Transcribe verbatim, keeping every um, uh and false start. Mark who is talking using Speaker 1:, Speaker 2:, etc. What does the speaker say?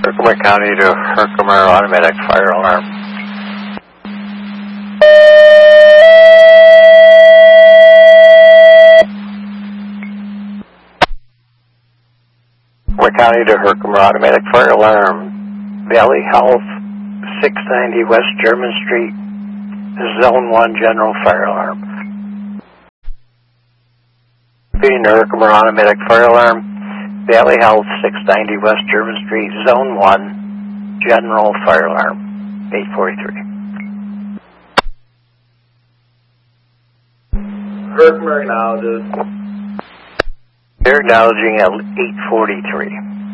Speaker 1: Herkimer County to Herkimer automatic fire alarm. Herkimer County to Herkimer automatic fire alarm. Valley Health, six ninety West German Street, Zone one general fire alarm. Repeating the Herkimer automatic fire alarm. Valley Health, six ninety West German Street, Zone one, General Fire Alarm, eight forty-three.
Speaker 2: Herkimer acknowledges.
Speaker 1: They're acknowledging at eight forty-three.